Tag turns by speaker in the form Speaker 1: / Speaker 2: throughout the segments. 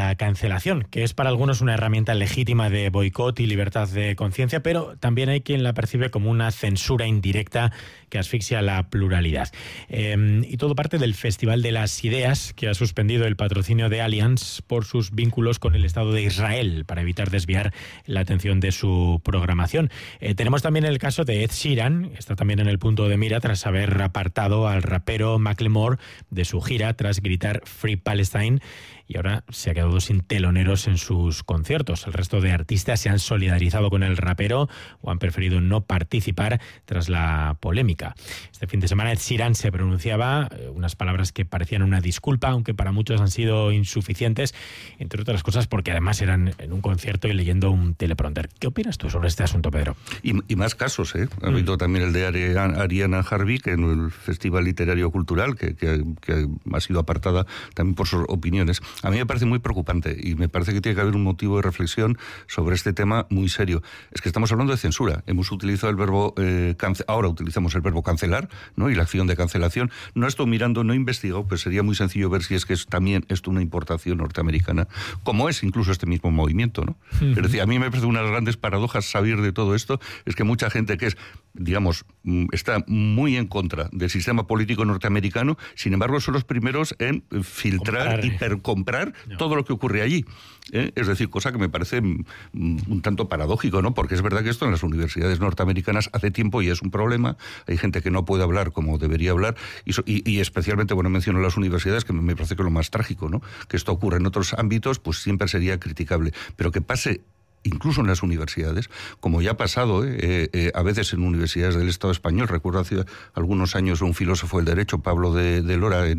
Speaker 1: la cancelación, que es para algunos una herramienta legítima de boicot y libertad de conciencia, pero también hay quien la percibe como una censura indirecta que asfixia la pluralidad. Y todo parte del Festival de las Ideas, que ha suspendido el patrocinio de Allianz por sus vínculos con el Estado de Israel, para evitar desviar la atención de su programación. Tenemos también el caso de Ed Sheeran, está también en el punto de mira tras haber apartado al rapero Macklemore de su gira tras gritar Free Palestine, y ahora se ha quedado sin teloneros en sus conciertos. El resto de artistas se han solidarizado con el rapero o han preferido no participar tras la polémica. Este fin de semana Ed Sheeran se pronunciaba unas palabras que parecían una disculpa, aunque para muchos han sido insuficientes, entre otras cosas porque además eran en un concierto y leyendo un teleprompter. ¿Qué opinas tú sobre este asunto, Pedro?
Speaker 2: Y más casos, ¿eh? Ha habido también el de Ariana Harvik en el Festival Literario Cultural, que ha sido apartada también por sus opiniones. A mí me parece muy preocupante y me parece que tiene que haber un motivo de reflexión sobre este tema muy serio. Es que estamos hablando de censura. Hemos utilizado el verbo ahora utilizamos el verbo cancelar, ¿no? Y la acción de cancelación. No estoy mirando, no he investigado, pues sería muy sencillo ver si es que también esto una importación norteamericana, como es incluso este mismo movimiento, ¿no? Es decir, a mí me parece una de las grandes paradojas saber de todo esto, es que mucha gente que es, digamos, está muy en contra del sistema político norteamericano, sin embargo son los primeros en filtrar y comprar todo lo que ocurre allí. Es decir, cosa que me parece un tanto paradójico, ¿no? Porque es verdad que esto en las universidades norteamericanas hace tiempo y es un problema. Hay gente que no puede hablar como debería hablar y especialmente, bueno, menciono las universidades, que me parece que es lo más trágico, ¿no? Que esto ocurre en otros ámbitos, pues siempre sería criticable. Pero que pase incluso en las universidades, como ya ha pasado a veces en universidades del Estado español. Recuerdo hace algunos años un filósofo del derecho, Pablo de Lora,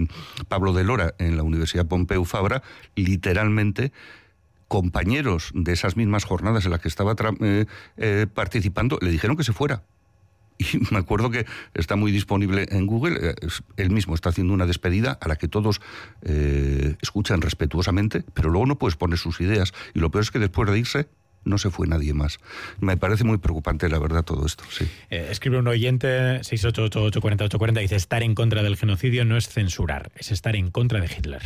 Speaker 2: en la Universidad Pompeu Fabra, literalmente compañeros de esas mismas jornadas en las que estaba participando le dijeron que se fuera. Y me acuerdo que está muy disponible en Google, él mismo está haciendo una despedida a la que todos escuchan respetuosamente, pero luego no puedes poner sus ideas. Y lo peor es que después de irse, no se fue nadie más. Me parece muy preocupante, la verdad, todo esto, sí.
Speaker 1: Escribe un oyente, 688-840-840, dice: estar en contra del genocidio no es censurar, es estar en contra de Hitler.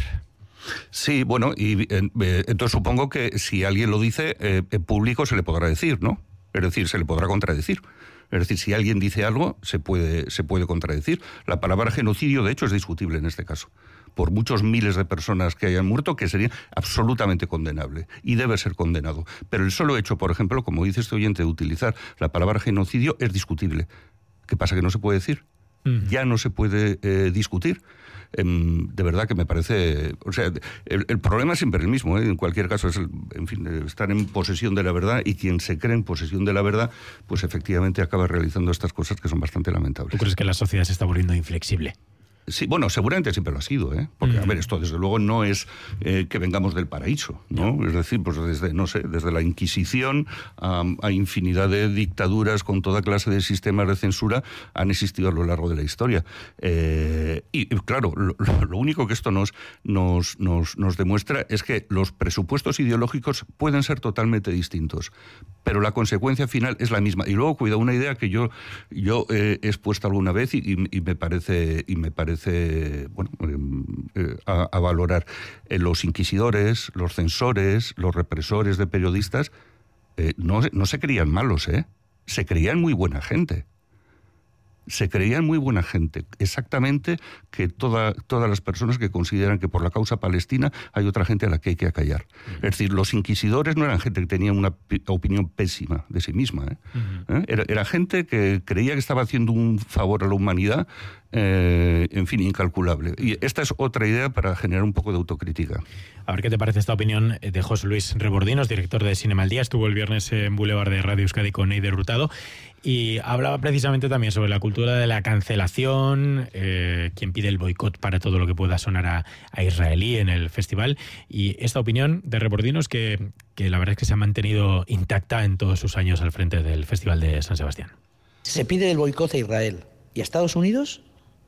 Speaker 2: Sí, bueno, y entonces supongo que si alguien lo dice, en público se le podrá decir, ¿no? Es decir, se le podrá contradecir. Es decir, si alguien dice algo, se puede contradecir. La palabra genocidio, de hecho, es discutible en este caso, por muchos miles de personas que hayan muerto, que sería absolutamente condenable y debe ser condenado. Pero el solo hecho, por ejemplo, como dice este oyente, de utilizar la palabra genocidio es discutible. ¿Qué pasa? ¿Que no se puede decir? Ya no se puede discutir. De verdad que me parece... O sea, el problema es siempre el mismo, ¿eh? En cualquier caso, es estar en posesión de la verdad, y quien se cree en posesión de la verdad, pues efectivamente acaba realizando estas cosas que son bastante lamentables.
Speaker 1: ¿Tú crees que la sociedad se está volviendo inflexible?
Speaker 2: Sí, bueno, seguramente siempre lo ha sido, ¿eh? Porque, a ver, esto desde luego no es que vengamos del paraíso, ¿no? Es decir, pues desde la Inquisición a infinidad de dictaduras con toda clase de sistemas de censura han existido a lo largo de la historia. Y claro, lo único que esto nos demuestra es que los presupuestos ideológicos pueden ser totalmente distintos, pero la consecuencia final es la misma. Y luego, cuidado, una idea que yo he expuesto alguna vez y me parece bueno, a valorar. Los inquisidores, los censores, los represores de periodistas no se creían malos, se creían muy buena gente. Se creían muy buena gente, exactamente que todas las personas que consideran que por la causa palestina hay otra gente a la que hay que acallar. Es decir, los inquisidores no eran gente que tenía una opinión pésima de sí misma. Era gente que creía que estaba haciendo un favor a la humanidad, en fin, incalculable. Y esta es otra idea para generar un poco de autocrítica.
Speaker 1: A ver qué te parece esta opinión de José Luis Rebordinos, director de Cinema al Día. Estuvo el viernes en Boulevard de Radio Euskadi con Eider Hurtado y hablaba precisamente también sobre la cultura de la cancelación, quien pide el boicot para todo lo que pueda sonar a israelí en el festival. Y esta opinión de Rebordinos que la verdad es que se ha mantenido intacta en todos sus años al frente del Festival de San Sebastián.
Speaker 3: Se pide el boicot a Israel. ¿Y a Estados Unidos?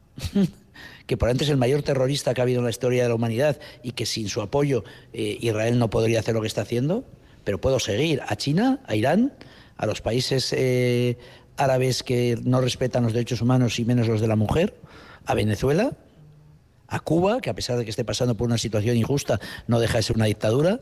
Speaker 3: Que por antes el mayor terrorista que ha habido en la historia de la humanidad y que sin su apoyo Israel no podría hacer lo que está haciendo. Pero puedo seguir a China, a Irán, a los países árabes que no respetan los derechos humanos y menos los de la mujer, a Venezuela, a Cuba, que a pesar de que esté pasando por una situación injusta no deja de ser una dictadura,